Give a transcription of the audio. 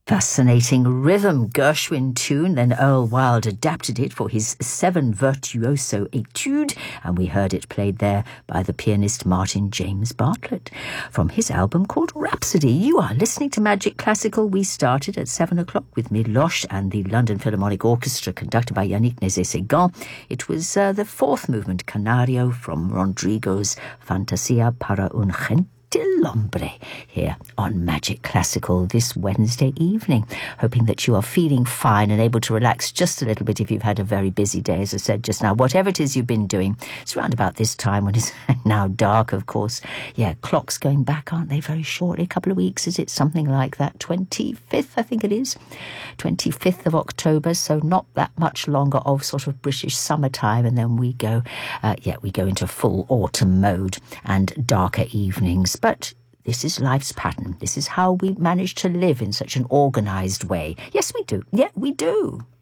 Fascinating rhythm Gershwin tune, then Earl Wild adapted it for his Seven Virtuoso Etude, and we heard it played there by the pianist Martin James Bartlett from his album called Rhapsody. You are listening to Magic Classical. We started at 7 o'clock with Milosh and the London Philharmonic Orchestra conducted by Yannick Nézet-Séguin. It was the fourth movement, Canario, from Rodrigo's Fantasia para un Gentilhombre, here on Magic Classical this Wednesday evening. Hoping that you are feeling fine and able to relax just a little bit if you've had a very busy day, as I said just now. Whatever it is you've been doing, it's around about this time when it's now dark, of course. Yeah, clocks going back, aren't they, very shortly? A couple of weeks, is it something like that? 25th, I think it is. 25th of October, so not that much longer of sort of British summertime, and then we go into full autumn mode and darker evenings. But this is life's pattern. This is how we manage to live in such an organised way. Yes, we do. Yeah, we do.